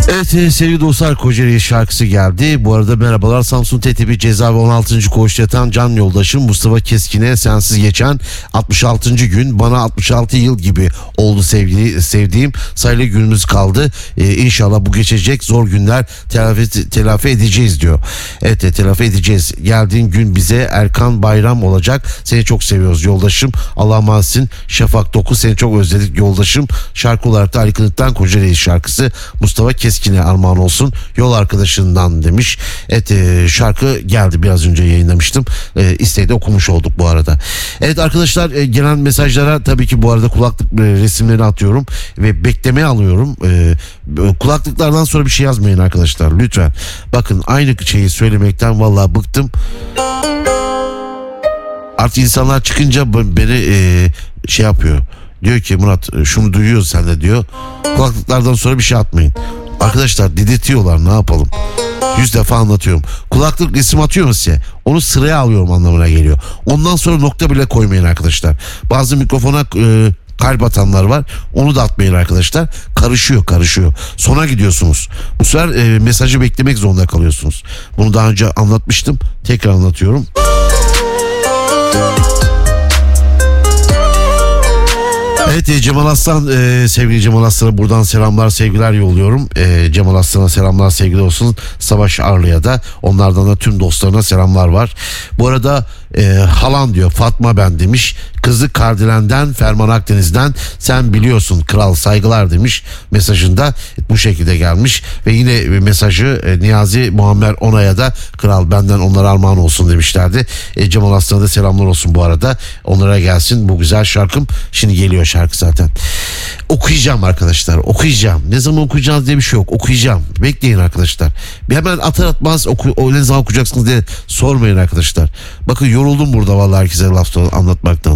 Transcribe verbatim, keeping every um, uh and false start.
Evet sevgili dostlar, Kocaeli şarkısı geldi. Bu arada merhabalar, Samsun T T B Ceza ve on altıncı koğuşta yatan can yoldaşım Mustafa Keskin'e sensiz geçen altmış altıncı gün bana altmış altı yıl gibi oldu sevgili sevdiğim, sayılı günümüz kaldı. Ee, İnşallah bu geçecek zor günler telafi, telafi edeceğiz diyor. Evet telafi edeceğiz. Geldiğin gün bize Erkan Bayram olacak. Seni çok seviyoruz yoldaşım. Allah'a emanetsin. Şafak dokuz, seni çok özledik yoldaşım. Şarkı olarak da Ali Kınık'tan Kocaeli şarkısı Mustafa Keskin'e armağan olsun yol arkadaşından demiş. Evet e, şarkı geldi, biraz önce yayınlamıştım. E, isteği de okumuş olduk bu arada. Evet arkadaşlar, e, gelen mesajlara tabii ki bu arada kulaklık e, resimleri atıyorum ve beklemeye alıyorum. E, kulaklıklardan sonra bir şey yazmayın arkadaşlar lütfen. Bakın aynı şeyi söylemekten vallahi bıktım. Artık insanlar çıkınca beni e, şey yapıyor. Diyor ki Murat şunu duyuyoruz sen de diyor. Kulaklıklardan sonra bir şey atmayın. Arkadaşlar dedirtiyorlar, ne yapalım. Yüz defa anlatıyorum. Kulaklık resim atıyor mu size? Onu sıraya alıyorum anlamına geliyor. Ondan sonra nokta bile koymayın arkadaşlar. Bazı mikrofona e, kalp atanlar var. Onu da atmayın arkadaşlar. Karışıyor karışıyor. Sona gidiyorsunuz. Bu sefer e, mesajı beklemek zorunda kalıyorsunuz. Bunu daha önce anlatmıştım. Tekrar anlatıyorum. Evet Cemal Aslan, e, sevgili Cemal Aslan'a buradan selamlar sevgiler yolluyorum. E, Cemal Aslan'a selamlar sevgiler olsun. Savaş Arlı'ya da, onlardan da tüm dostlarına selamlar var. Bu arada e, halan diyor Fatma ben demiş. Kızı Kardelen'den, Ferman Akdeniz'den sen biliyorsun kral saygılar demiş mesajında. Bu şekilde gelmiş ve yine mesajı e, Niyazi Muammer Onay'a da kral benden onlara armağan olsun demişlerdi. E, Cemal Aslan'a da selamlar olsun bu arada. Onlara gelsin bu güzel şarkım. Şimdi geliyor şarkı zaten. Okuyacağım arkadaşlar, okuyacağım. Ne zaman okuyacağız diye bir şey yok. Okuyacağım. Bekleyin arkadaşlar. Bir hemen atar atmaz oku, o ne zaman okuyacaksınız diye sormayın arkadaşlar. Bakın yoruldum burada vallahi herkese laf anlatmaktan.